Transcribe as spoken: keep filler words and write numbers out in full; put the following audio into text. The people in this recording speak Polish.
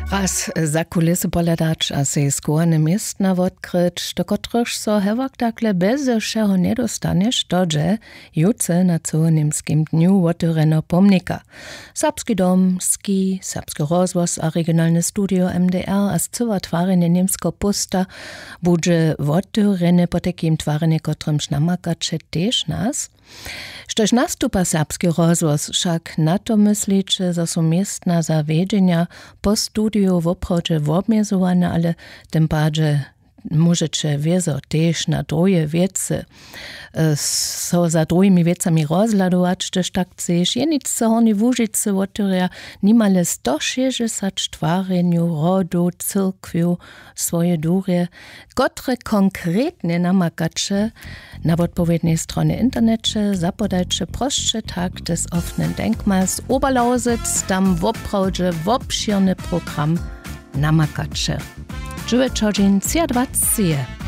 Raz za kulisy poledać, a se skórne miestna odkryć, do których so hewak takle bez všeho nedostaniesz, dodże juce na całonimskim dniu otworeno pomnika. Serbski dom, ski, serbski rozvoz a regionalne studio M D R a scywa twarenie niemsko pusta budże otworene po takim twarenie, kotrym sznamakacze też nas. Štož nastupa serbski rozvoz, však na to mysliče, za su miestna zavedenia po studiu v oproče obmjezowane, ale tym bardziej możecie wiezo też na drugie wiece, so za drugimi wiecami rozladować, też tak chcesz. Je nic so oni w Łużycy otworia nimale sto sześćdziesiąt stwareniu rodu, cyrkwiu, swoje durie, które konkretnie namakacze na odpowiedniej stronie internecie zapodajcie proszę tak des offenen Denkmals Oberlausitz, tam w oprocze w obszirny program namakacze. Żywe Czodżin, cia dwadzieścia.